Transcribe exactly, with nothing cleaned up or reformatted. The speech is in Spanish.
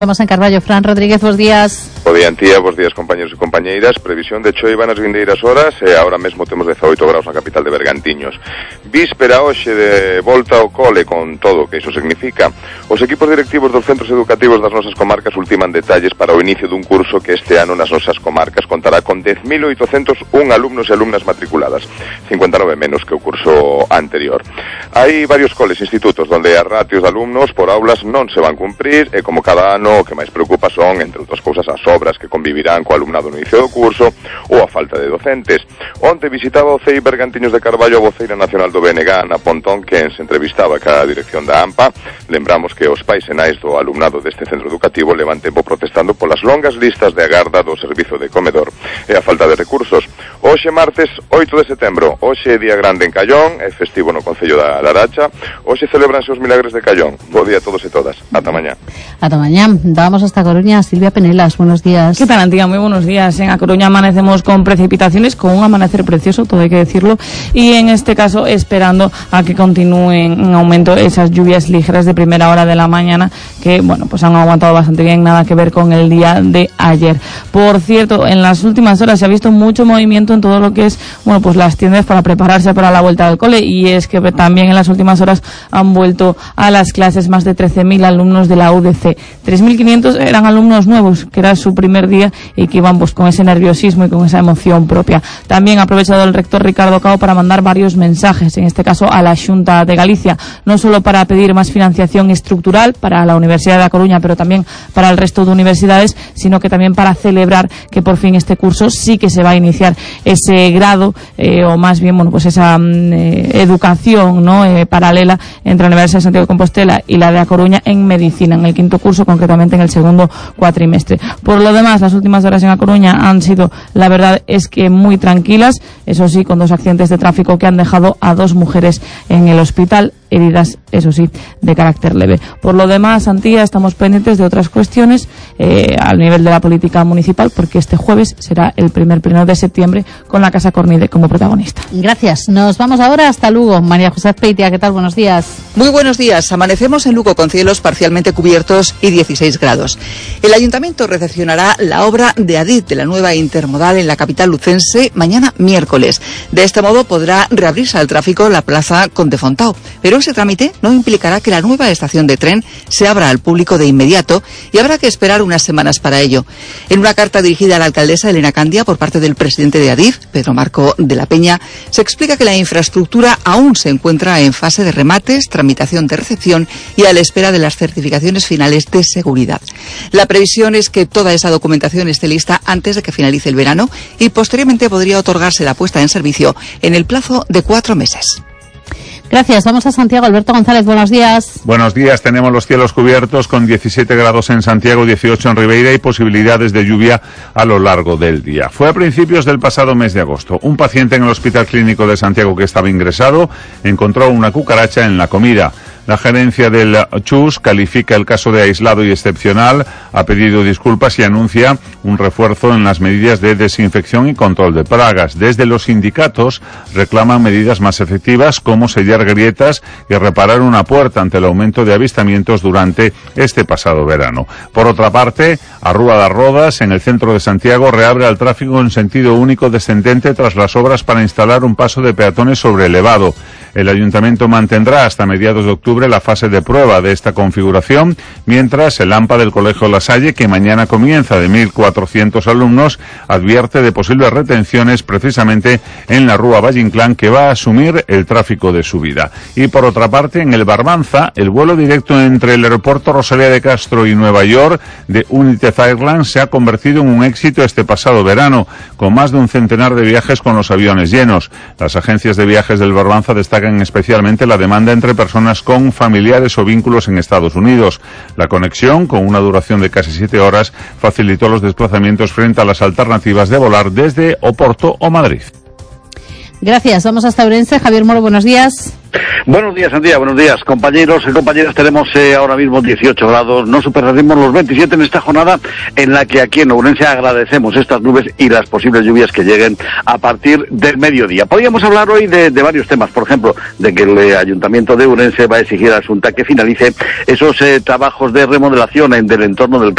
Estamos en Carballo. Fran Rodríguez, buenos días. Bo día, Antía, bos días, compañeros e compañeiras. Previsión de choiva nas vindeiras horas e agora mesmo temos dezaoito graus na capital de Bergantiños. Víspera hoxe de volta ao cole con todo o que iso significa. Os equipos directivos dos centros educativos das nosas comarcas ultiman detalles para o inicio dun curso que este ano nas nosas comarcas contará con dez mil oitocentos un alumnos e alumnas matriculadas, cincuenta e nove menos que o curso anterior. Hai varios coles e institutos onde as ratios de alumnos por aulas non se van cumprir e como cada ano o que máis preocupa son, entre outras cousas, as obras que convivirán co alumnado no inicio do curso ou a falta de docentes. Onte visitaba o C E I Bergantiños de Carballo a voceira nacional do B N G, Ana Pontón, quen se entrevistaba ca dirección da AMPA. Lembramos que os pais e nais do alumnado deste centro educativo levan tempo protestando polas longas listas de agarda do servizo de comedor e a falta de recursos. Hoxe martes oito de setembro, hoxe é día grande en Callón, é festivo no Concello da Laracha. Hoxe celebranse os milagres de Callón. Bo día a todos e todas. Ata mañá. Ata mañá. Vamos hasta Coruña. Silvia Penelas, buenos días. ¿Qué tal, Antía? Muy buenos días. En A Coruña amanecemos con precipitaciones, con un amanecer precioso, todo hay que decirlo, y en este caso esperando a que continúen en aumento esas lluvias ligeras de primera hora de la mañana, que, bueno, pues han aguantado bastante bien, nada que ver con el día de ayer. Por cierto, en las últimas horas se ha visto mucho movimiento en todo lo que es, bueno, pues las tiendas para prepararse para la vuelta al cole, y es que también en las últimas horas han vuelto a las clases más de trece mil alumnos de la U D C. tres mil quinientos eran alumnos nuevos, que era su primer día y que iban pues con ese nerviosismo y con esa emoción propia. También ha aprovechado el rector Ricardo Cao para mandar varios mensajes, en este caso a la Xunta de Galicia, no solo para pedir más financiación estructural para la Universidad de A Coruña, pero también para el resto de universidades, sino que también para celebrar que por fin este curso sí que se va a iniciar ese grado, eh, o más bien, bueno, pues esa eh, educación, ¿no?, eh, paralela entre la Universidad de Santiago de Compostela y la de A Coruña en medicina, en el quinto curso, concretamente en el segundo cuatrimestre. Por lo demás, las últimas horas en A Coruña han sido, la verdad es que muy tranquilas, eso sí, con dos accidentes de tráfico que han dejado a dos mujeres en el hospital, heridas, eso sí, de carácter leve. Por lo demás, Antía, estamos pendientes de otras cuestiones eh, al nivel de la política municipal, porque este jueves será el primer pleno de septiembre con la Casa Cornide como protagonista. Gracias. Nos vamos ahora hasta Lugo. María José Azpeitia, ¿qué tal? Buenos días. Muy buenos días. Amanecemos en Lugo con cielos parcialmente cubiertos y dieciséis grados. El Ayuntamiento recepcionará la obra de Adif de la nueva intermodal en la capital lucense mañana miércoles. De este modo podrá reabrirse al tráfico la plaza Conde Fontao, pero ese trámite no implicará que la nueva estación de tren se abra al público de inmediato y habrá que esperar unas semanas para ello. En una carta dirigida a la alcaldesa Elena Candia por parte del presidente de Adif, Pedro Marco de la Peña, se explica que la infraestructura aún se encuentra en fase de remates, tramitación de recepción y a la espera de las certificaciones finales de seguridad. La previsión es que toda esa documentación esté lista antes de que finalice el verano y posteriormente podría otorgarse la puesta en servicio en el plazo de cuatro meses. Gracias. Vamos a Santiago. Alberto González, buenos días. Buenos días. Tenemos los cielos cubiertos con diecisiete grados en Santiago, dieciocho en Ribeira y posibilidades de lluvia a lo largo del día. Fue a principios del pasado mes de agosto. Un paciente en el Hospital Clínico de Santiago que estaba ingresado encontró una cucaracha en la comida. La gerencia del Chus califica el caso de aislado y excepcional, ha pedido disculpas y anuncia un refuerzo en las medidas de desinfección y control de plagas. Desde los sindicatos reclaman medidas más efectivas como sellar grietas y reparar una puerta ante el aumento de avistamientos durante este pasado verano. Por otra parte, a Rúa das Rodas, en el centro de Santiago, reabre al tráfico en sentido único descendente tras las obras para instalar un paso de peatones sobre elevado. El Ayuntamiento mantendrá hasta mediados de octubre la fase de prueba de esta configuración, mientras el AMPA del Colegio La Salle, que mañana comienza de mil cuatrocientos alumnos, advierte de posibles retenciones precisamente en la Rúa Valle Inclán, que va a asumir el tráfico de subida. Y por otra parte, en el Barbanza, el vuelo directo entre el aeropuerto Rosalía de Castro y Nueva York de United Airlines se ha convertido en un éxito este pasado verano, con más de un centenar de viajes con los aviones llenos. Las agencias de viajes del Barbanza destacan especialmente la demanda entre personas con familiares o vínculos en Estados Unidos. La conexión, con una duración de casi siete horas, facilitó los desplazamientos frente a las alternativas de volar desde Oporto o Madrid. Gracias. Vamos hasta Ourense. Javier Moro, buenos días. Buenos días, Antía, buenos días, compañeros y compañeras. Tenemos eh, ahora mismo dieciocho grados, no superaremos los veintisiete en esta jornada en la que aquí en Ourense agradecemos estas nubes y las posibles lluvias que lleguen a partir del mediodía. Podríamos hablar hoy de, de varios temas, por ejemplo, de que el eh, Ayuntamiento de Ourense va a exigir a Xunta que finalice esos eh, trabajos de remodelación en del entorno del